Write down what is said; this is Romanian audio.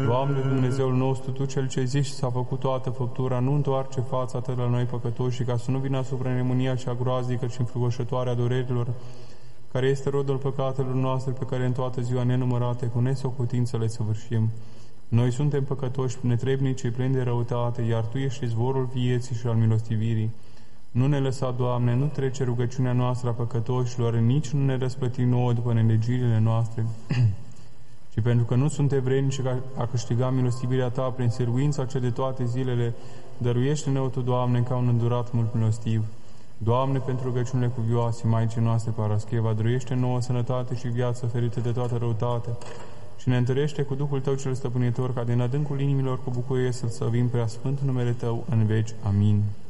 Doamne, Dumnezeul nostru, Tu cel ce zici și s-a făcut toată făptura, nu întoarce fața Ta la noi păcătoși, ca să nu vină asupra nebunia cea groaznică și înfricoșătoare a durerilor, care este rodul păcatelor noastre, pe care în toată ziua nenumărate, cu nesocotință le săvârșim. Noi suntem păcătoși, netrebnici, plini de răutate, iar Tu ești izvorul vieții și al milostivirii. Nu ne lăsa, Doamne, nu trece rugăciunea noastră a păcătoșilor, nici nu ne răsplăti nouă după nelegirile noastre, ci pentru că nu suntem vrednici a câștiga milostivirea Ta prin sârguința cea de toate zilele, dăruiește-ne-o Tu, Doamne, ca un îndurat mult milostiv. Doamne, pentru rugăciunile cuvioase Maicii noastre Parascheva, dăruiește nouă sănătate și viață ferită de toată răutate și ne întărește cu Duhul Tău cel stăpânitor, ca din adâncul inimilor cu bucurie să-L slăvim prea sfânt numele Tău în veci. Amin.